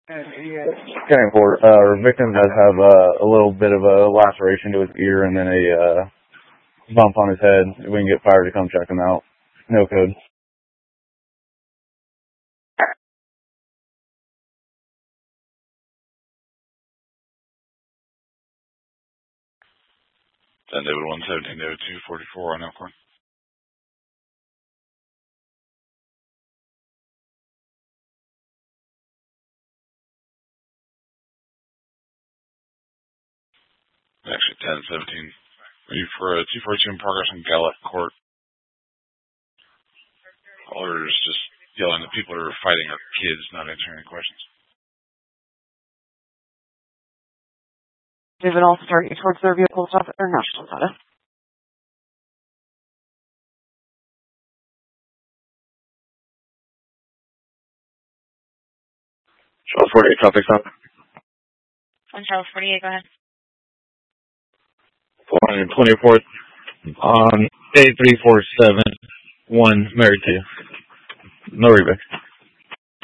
County Court, our victim does have a little bit of a laceration to his ear and then a bump on his head. We can get fire to come check him out. No code. David 117 David 244 on Elkhorn. Actually 1017. Are you for 242 in progress on Gallup Court? Callers just yelling that people are fighting our kids, not answering any questions. David, I'll start you towards their vehicle stop at International Data. Charles 48, traffic stop. On Charles 48, go ahead. 424th on A3471, married to. No rebate.